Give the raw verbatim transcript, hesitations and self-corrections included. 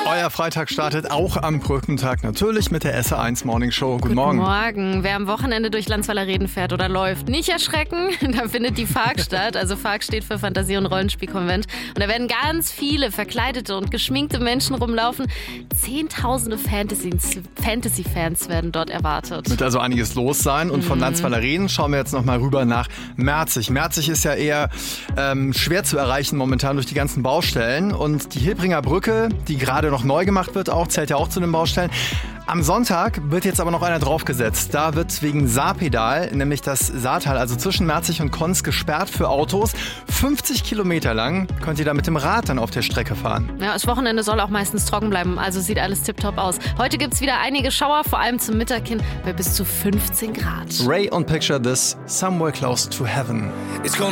Euer Freitag startet auch am Brückentag natürlich mit der S R eins Morning Show. Guten, Guten Morgen. Morgen. Wer am Wochenende durch Landsweiler Reden fährt oder läuft, nicht erschrecken. Da findet die Fark statt. Also Fark steht für Fantasie- und Rollenspielkonvent. Und da werden ganz viele verkleidete und geschminkte Menschen rumlaufen. Zehntausende Fantasy- Fantasy-Fans werden dort erwartet. Wird also einiges los sein. Und von Mhm. Landsweiler Reden schauen wir jetzt nochmal rüber nach Merzig. Merzig ist ja eher ähm, schwer zu erreichen momentan durch die ganzen Baustellen. Und die Hilbringer Brücke, die gerade noch neu gemacht wird, auch zählt ja auch zu den Baustellen. Am Sonntag wird jetzt aber noch einer draufgesetzt. Da wird wegen Saarpedal, nämlich das Saartal, also zwischen Merzig und Konz, gesperrt für Autos. fünfzig Kilometer lang könnt ihr da mit dem Rad dann auf der Strecke fahren. Ja, das Wochenende soll auch meistens trocken bleiben, also sieht alles tipptopp aus. Heute gibt es wieder einige Schauer, vor allem zum Mittag hin bei bis zu fünfzehn Grad. Ray und Picture This, Somewhere Close to Heaven.